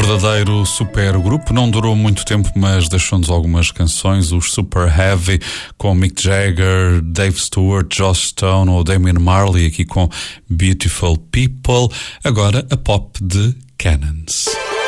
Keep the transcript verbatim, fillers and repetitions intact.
verdadeiro supergrupo. Não durou muito tempo, mas deixou-nos algumas canções. Os Super Heavy, com Mick Jagger, Dave Stewart, Joss Stone ou Damian Marley, aqui com Beautiful People. Agora a pop de Cannons.